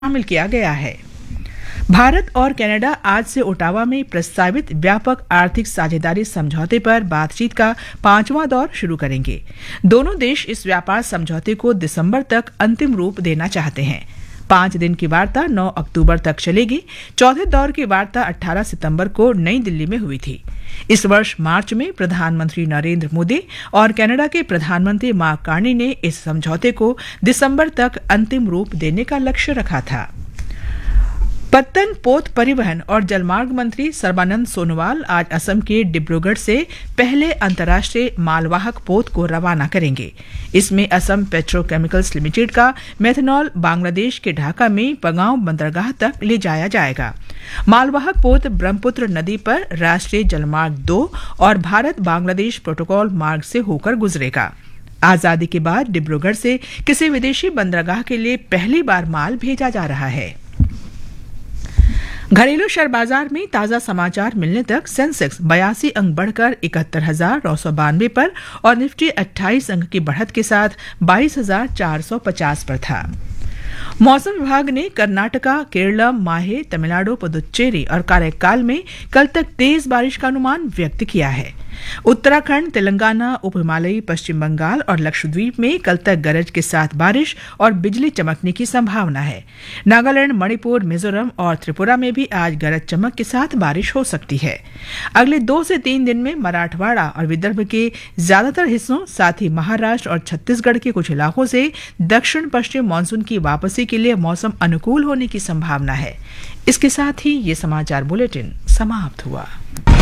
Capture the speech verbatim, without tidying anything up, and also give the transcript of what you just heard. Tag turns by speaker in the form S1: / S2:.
S1: शामिल किया गया है। भारत और कनाडा आज से ओटावा में प्रस्तावित व्यापक आर्थिक साझेदारी समझौते पर बातचीत का पांचवां दौर शुरू करेंगे। दोनों देश इस व्यापार समझौते को दिसंबर तक अंतिम रूप देना चाहते हैं। पांच दिन की वार्ता नौ अक्टूबर तक चलेगी। चौथे दौर की वार्ता अठारह सितंबर को नई दिल्ली में हुई थी। इस वर्ष मार्च में प्रधानमंत्री नरेंद्र मोदी और कनाडा के प्रधानमंत्री मार्क कार्नी ने इस समझौते को दिसंबर तक अंतिम रूप देने का लक्ष्य रखा था। पत्तन, पोत परिवहन और जलमार्ग मंत्री सर्बानंद सोनोवाल आज असम के डिब्रूगढ़ से पहले अंतर्राष्ट्रीय मालवाहक पोत को रवाना करेंगे। इसमें असम पेट्रोकेमिकल्स लिमिटेड का मेथनॉल बांग्लादेश के ढाका में पगांव बंदरगाह तक ले जाया जाएगा। मालवाहक पोत ब्रह्मपुत्र नदी पर राष्ट्रीय जलमार्ग दो और भारत बांग्लादेश प्रोटोकॉल मार्ग से होकर गुजरेगा। आजादी के बाद डिब्रूगढ़ से किसी विदेशी बंदरगाह के लिए पहली बार माल भेजा जा रहा है। घरेलू शेयर बाजार में ताजा समाचार मिलने तक सेंसेक्स बयासी अंक बढ़कर इकहत्तर हजार नौ सौ बानवे पर और निफ्टी अट्ठाईस अंक की बढ़त के साथ बाईस हजार चार सौ पचास पर था। मौसम विभाग ने कर्नाटका, केरलम, माहे, तमिलनाडु, पुदुच्चेरी और काराकाल में कल तक तेज बारिश का अनुमान व्यक्त किया है। उत्तराखंड, तेलंगाना, उप हिमालयी पश्चिम बंगाल और लक्षद्वीप में कल तक गरज के साथ बारिश और बिजली चमकने की संभावना है। नागालैंड, मणिपुर, मिजोरम और त्रिपुरा में भी आज गरज चमक के साथ बारिश हो सकती है। अगले दो से तीन दिन में मराठवाड़ा और विदर्भ के ज्यादातर हिस्सों, साथ ही महाराष्ट्र और छत्तीसगढ़ के कुछ इलाकों से दक्षिण पश्चिम मानसून की वापसी के लिए मौसम अनुकूल होने की संभावना है। इसके साथ ही ये समाचार बुलेटिन समाप्त हुआ।